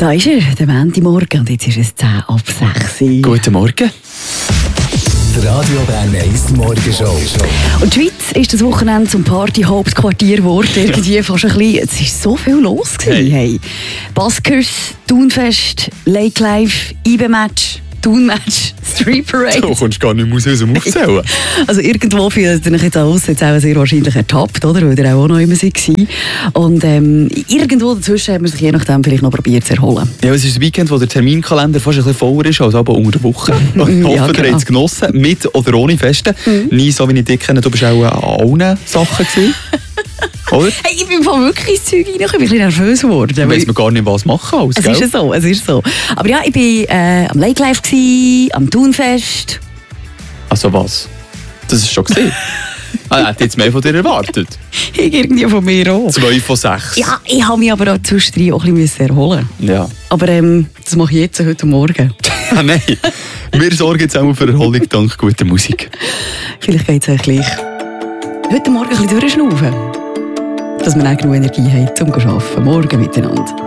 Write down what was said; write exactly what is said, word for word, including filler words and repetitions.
Da ist er, der Montagmorgen, und jetzt ist es zehn ab sechs. Guten Morgen. Die Radio Bern eins Morgenshow. Und die Schweiz ist das Wochenende zum Party-Hauptquartier geworden. Irgendwie fast ein bisschen, es war so viel los gewesen. Hey. Hey. Buskers, Thunfest, Lake Life, I B-Match, Thun-Match, Street Parade. Du kommst gar nicht mehr aus dem Aufzählen. Also irgendwo fühlt ihr euch jetzt aus, jetzt auch sehr wahrscheinlich ertappt, oder? Weil ihr auch noch immer war. Und ähm, irgendwo dazwischen haben wir sich je nachdem vielleicht noch probiert zu erholen. Ja, es ist ein Weekend, wo der Terminkalender fast ein bisschen voller ist als aber unter der Woche. Ich hoffe, Ja, ihr habt genau. es genossen, mit oder ohne Feste. Mhm. Nie so, wie ich dich kenne, du bist auch an allen Sachen gewesen. Oder? Hey, ich bin voll wirklich ins Zeug rein, ich bin ein bisschen nervös geworden. Da weiss man gar nicht, was machen alles, Es gell? ist ja so, es ist so. Aber ja, ich war äh, am Lake Life, gewesen, am Thunfest. Also was? Das ist schon gesehen. Ah, ich hätte jetzt mehr von dir erwartet. Irgendwie von mir auch. Zwei von sechs. Ja, ich habe mich aber auch zwischendrin auch ein bisschen erholen. Ja. Aber ähm, das mache ich jetzt, heute Morgen. Ah, nein. Wir sorgen jetzt auch für Erholung dank guter Musik. Vielleicht geht es euch gleich. Heute Morgen ein bisschen durchschnaufen. Dass wir auch genug Energie haben, um zu arbeiten. Morgen miteinander.